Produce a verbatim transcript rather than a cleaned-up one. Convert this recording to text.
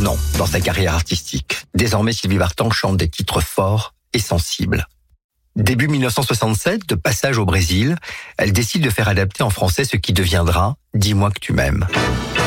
tournant dans sa carrière artistique. Désormais, Sylvie Vartan chante des titres forts et sensibles. Début mille neuf cent soixante-sept, de passage au Brésil, elle décide de faire adapter en français ce qui deviendra « Dis-moi que tu m'aimes ».